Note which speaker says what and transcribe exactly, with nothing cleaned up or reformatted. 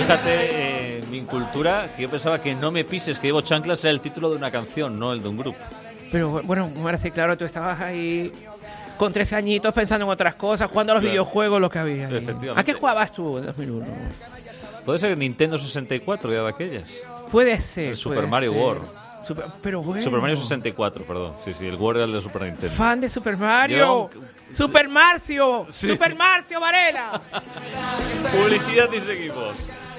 Speaker 1: fíjate, eh, mi incultura, que yo pensaba que No me pises, que llevo chanclas, era el título de una canción, no el de un grupo.
Speaker 2: Pero bueno, ahora sí, claro, tú estabas ahí con trece añitos pensando en otras cosas, jugando a los
Speaker 1: Claro.
Speaker 2: videojuegos, lo que había ahí.
Speaker 1: Efectivamente.
Speaker 2: ¿A qué jugabas tú en dos mil uno?
Speaker 1: Puede ser Nintendo sesenta y cuatro, ya de aquellas.
Speaker 2: Puede ser.
Speaker 1: El Super
Speaker 2: puede
Speaker 1: Mario
Speaker 2: ser.
Speaker 1: World.
Speaker 2: Super, pero bueno.
Speaker 1: Super Mario sesenta y cuatro, perdón. Sí, sí, el World era el de Super Nintendo.
Speaker 2: Fan de Super Mario.
Speaker 1: Yo-
Speaker 2: Super Marcio.
Speaker 1: Sí.
Speaker 2: Super Marcio Varela.
Speaker 1: Publicidad y seguimos.